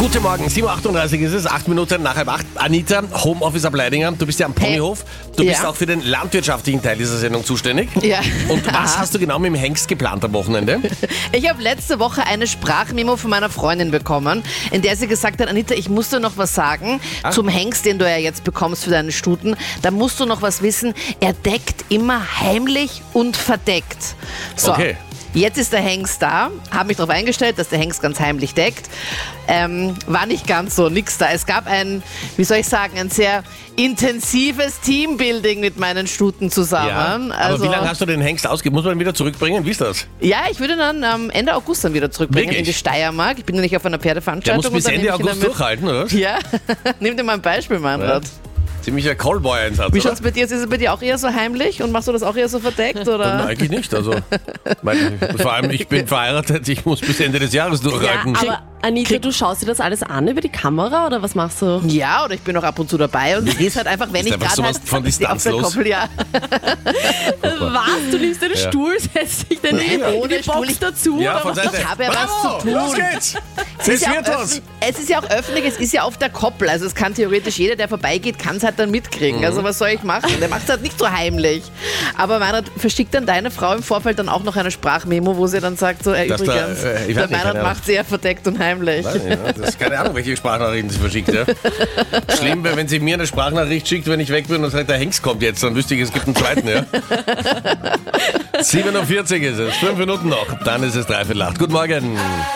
Guten Morgen, 7.38 Uhr ist es, 8 Minuten nach halb 8. Anita, Homeoffice ab Leidinger, du bist ja am Ponyhof. Du bist auch für den landwirtschaftlichen Teil dieser Sendung zuständig. Ja. Und was hast du genau mit dem Hengst geplant am Wochenende? Ich habe letzte Woche eine Sprachmemo von meiner Freundin bekommen, in der sie gesagt hat, Anita, ich muss dir noch was sagen zum Hengst, den du ja jetzt bekommst für deine Stuten. Da musst du noch was wissen. Er deckt immer heimlich und verdeckt. So. Okay. Jetzt ist der Hengst da, habe mich darauf eingestellt, dass der Hengst ganz heimlich deckt. War nicht ganz so, nix da. Es gab ein sehr intensives Teambuilding mit meinen Stuten zusammen. Ja, aber wie lange hast du den Hengst ausgegeben? Muss man ihn wieder zurückbringen? Wie ist das? Ja, ich würde ihn dann am Ende August dann wieder zurückbringen Wirklich? in die Steiermark. Ich bin nämlich auf einer Pferdeveranstaltung. Der muss bis Ende August durchhalten, oder? Ja, nimm dir mal ein Beispiel, Meinrad. Ja. Ziemlicher Callboy-Einsatz. Wie schaut's bei dir aus? Ist es bei dir auch eher so heimlich und machst du das auch eher so verdeckt? Oder? Nein, eigentlich nicht. Also, vor allem, ich bin verheiratet, ich muss bis Ende des Jahres durchhalten. Ja, aber Anita, du schaust dir das alles an über die Kamera oder was machst du? Ja, oder ich bin auch ab und zu dabei und es halt einfach, wenn Ist ich einfach gerade sowas von distanzlos. auf der Koppel, ja. Was? Du nimmst den Stuhl, setzt dich dann in Ohne die Stuhl. Box dazu? Ja, oder von was? Seite. Ich habe ja Bravo, was zu tun. Los geht's! Es ist, Das ja wird auch was! es ist ja auch öffentlich, es ist ja auf der Koppel, also es kann theoretisch jeder, der vorbeigeht, kann es halt dann mitkriegen. Also was soll ich machen? Der macht es halt nicht so heimlich. Aber Meinrad, verschickt dann deine Frau im Vorfeld dann auch noch eine Sprachmemo, wo sie dann sagt, so, Dass übrigens, ich weiß der nicht, Meinrad keine Ahnung. macht sehr verdeckt und heimlich. Ja, das ist keine Ahnung, welche Sprachnachrichten sie verschickt. Ja. Schlimm wäre, wenn sie mir eine Sprachnachricht schickt, wenn ich weg bin und sagt, der Hengst kommt jetzt, dann wüsste ich, es gibt einen zweiten. Ja. 7.40 Uhr ist es, 5 Minuten noch, dann ist es 7:45. Guten Morgen.